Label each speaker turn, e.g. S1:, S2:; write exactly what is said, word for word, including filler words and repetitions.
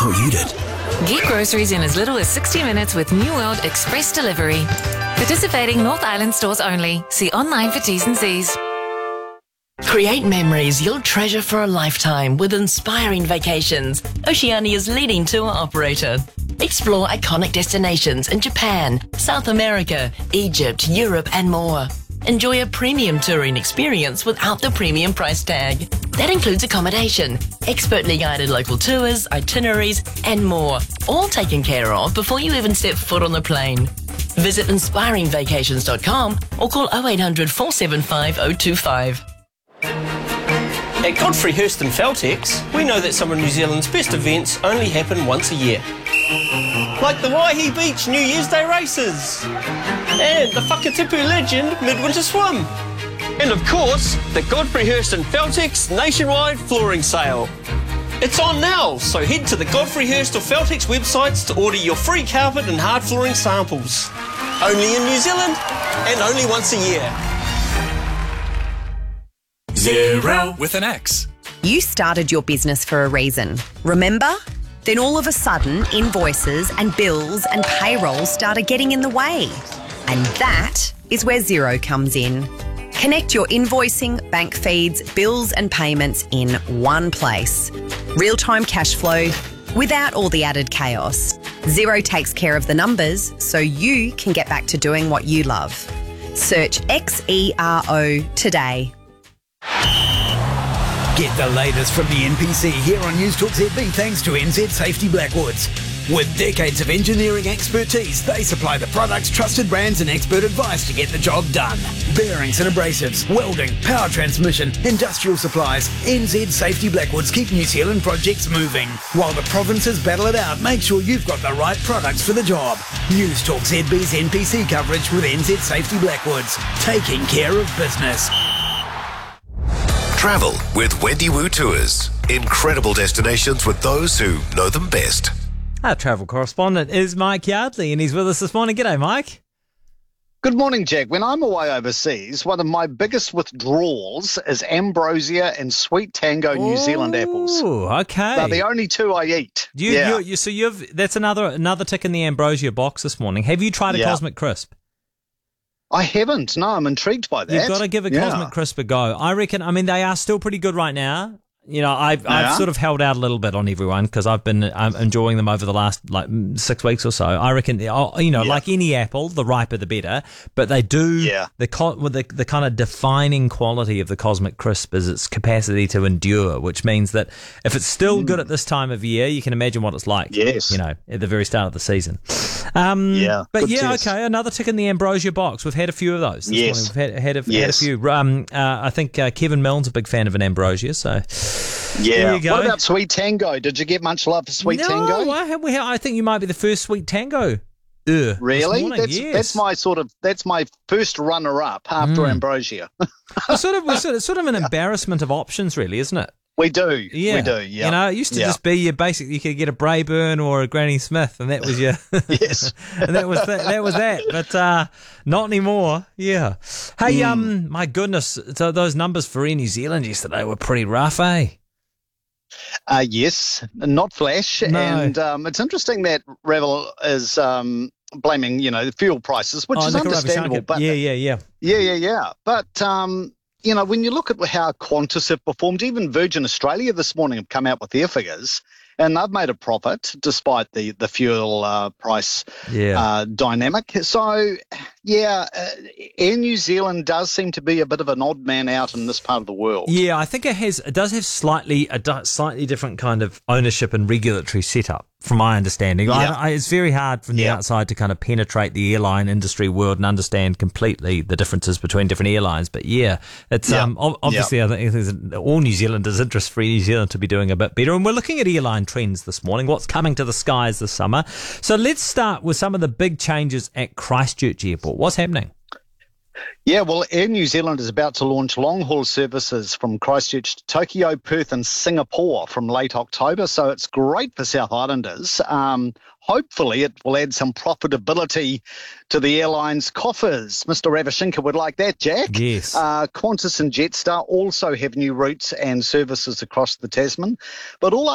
S1: thought you did.
S2: Get groceries in as little as sixty minutes with New World Express Delivery. Participating North Island stores only. See online for T's and C's.
S3: Create memories you'll treasure for a lifetime with Inspiring Vacations, Oceania's leading tour operator. Explore iconic destinations in Japan, South America, Egypt, Europe and more. Enjoy a premium touring experience without the premium price tag. That includes accommodation, expertly guided local tours, itineraries and more, all taken care of before you even step foot on the plane. Visit inspiring vacations dot com or call oh eight hundred, four seven five, oh two five.
S4: At Godfrey Hirst and Feltex, we know that some of New Zealand's best events only happen once a year. Like the Waihi Beach New Year's Day races, and the Whakatipu Legend Midwinter Swim, and of course, the Godfrey Hirst and Feltex nationwide flooring sale. It's on now, so head to the Godfrey Hirst or Feltex websites to order your free carpet and hard flooring samples. Only in New Zealand, and only once a year.
S1: Zero with an X.
S5: You started your business for a reason, remember? Then all of a sudden, invoices and bills and payroll started getting in the way. And that is where Xero comes in. Connect your invoicing, bank feeds, bills and payments in one place. Real-time cash flow without all the added chaos. Xero takes care of the numbers so you can get back to doing what you love. Search X E R O today.
S1: Get the latest from the N P C here on News Talk Z B thanks to N Z Safety Blackwoods. With decades of engineering expertise, they supply the products, trusted brands and expert advice to get the job done. Bearings and abrasives, welding, power transmission, industrial supplies. N Z Safety Blackwoods keep New Zealand projects moving. While the provinces battle it out, make sure you've got the right products for the job. News Talk Z B's N P C coverage with N Z Safety Blackwoods, taking care of business.
S6: Travel with Wendy Wu Tours. Incredible destinations with those who know them best.
S7: Our travel correspondent is Mike Yardley, and he's with us this morning. G'day, Mike.
S8: Good morning, Jack. When I'm away overseas, one of my biggest withdrawals is Ambrosia and Sweet Tango New Zealand apples.
S7: Oh, okay.
S8: They're the only two I eat.
S7: You,
S8: yeah.
S7: you, you, so you've that's another another tick in the Ambrosia box this morning. Have you tried a
S8: Yeah.
S7: Cosmic Crisp?
S8: I haven't. No, I'm intrigued by that.
S7: You've got to give a
S8: Yeah.
S7: Cosmic Crisp a go. I reckon, I mean, they are still pretty good right now. You know, I've I've
S8: Yeah.
S7: sort of held out a little bit on everyone because I've been um, enjoying them over the last like mm, six weeks or so. I reckon, oh, you know,
S8: Yeah.
S7: like any apple, the riper the better. But they do
S8: Yeah.
S7: the co- with the the kind of defining quality of the Cosmic Crisp is its capacity to endure, which means that if it's still good at this time of year, you can imagine what it's like.
S8: Yes.
S7: You know, at the very start of the season. Um,
S8: Yeah,
S7: But
S8: good
S7: yeah,
S8: test.
S7: okay, another tick in the Ambrosia box. We've had a few of those. This
S8: Yes.
S7: morning. We've had had a,
S8: Yes.
S7: had a few. Um, uh, I think uh, Kevin Milne's a big fan of an Ambrosia, so.
S8: Yeah.
S7: There you go.
S8: What about Sweet Tango? Did you get much love for Sweet
S7: no,
S8: Tango?
S7: I, have, we have, I think you might be the first Sweet Tango. Uh, this
S8: Really?
S7: morning,
S8: That's
S7: yes.
S8: that's my sort of that's my first runner-up after
S7: Mm.
S8: Ambrosia.
S7: It's sort of, it's sort of, sort of an embarrassment of options, really, isn't it?
S8: we do.
S7: Yeah,
S8: We do. Yeah.
S7: You know, it used to
S8: Yeah.
S7: just be your basic. You could get a Brayburn or a Granny Smith, and that was your.
S8: Yes.
S7: and that was that. That was that. But uh, not anymore. Yeah. Hey,
S8: Mm.
S7: um, my goodness. So those numbers for Air New Zealand yesterday were pretty rough, eh?
S8: Uh, yes, not flash.
S7: No.
S8: And um, it's interesting that Revel is um, blaming, you know, the fuel prices, which
S7: oh,
S8: is
S7: Nicaragua
S8: understandable.
S7: Shanket.
S8: But
S7: yeah, yeah, yeah.
S8: yeah, yeah, yeah. But um, you know, when you look at how Qantas have performed, even Virgin Australia this morning have come out with their figures, and they've made a profit despite the the fuel uh, price
S7: Yeah.
S8: uh, dynamic. So, yeah, uh, Air New Zealand does seem to be a bit of an odd man out in this part of the world.
S7: Yeah, I think it has. It does have slightly a di- slightly different kind of ownership and regulatory setup, from my understanding. I,
S8: Yeah.
S7: I, it's very hard from the
S8: Yeah.
S7: outside to kind of penetrate the airline industry world and understand completely the differences between different airlines. But yeah, it's
S8: Yeah.
S7: um ob- obviously I think it's in all New Zealanders' interest for New Zealand to be doing a bit better. And we're looking at airline trends this morning. What's coming to the skies this summer? So let's start with some of the big changes at Christchurch Airport. What's happening?
S8: Yeah, well, Air New Zealand is about to launch long-haul services from Christchurch to Tokyo, Perth and Singapore from late October, so it's great for South Islanders. Um, hopefully it will add some profitability to the airline's coffers. Mister Ravashinka would like that, Jack.
S7: Yes.
S8: Uh, Qantas and Jetstar also have new routes and services across the Tasman, but all